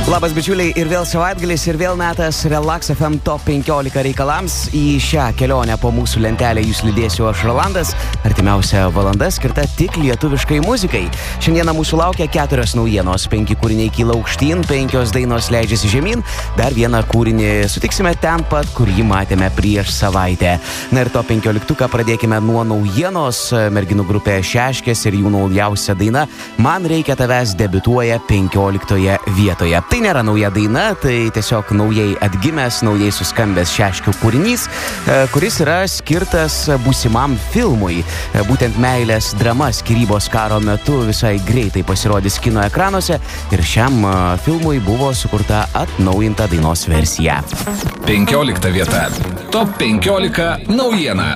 Labas bičiuliai, ir vėl savaitgalis, ir vėl metas Relax FM Top 15 reikalams. Į šią kelionę po mūsų lentelę jūs lydėsiu aš, Rolandas. Artimiausia valanda skirta tik lietuviškai muzikai. Šiandieną mūsų laukia 4 naujienos. 5 kūriniai kyla aukštyn, 5 dainos leidžiasi žemyn. Dar vieną kūrinį sutiksime ten pat, kur jį matėme prieš savaitę. Na ir Top 15 pradėkime nuo naujienos. Merginų grupė Šeškės ir jų naujausia daina Man reikia tavęs debiutuoja 15 vietoje. Tai nėra nauja daina, tai tiesiog naujai atgimęs, naujai suskambęs Šeškių kūrinys, kuris yra skirtas būsimam filmui. Būtent meilės drama skyrybos karo metu visai greitai pasirodys kino ekranuose ir šiam filmui buvo sukurta atnaujinta dainos versija. 15 vieta. Top 15 naujiena.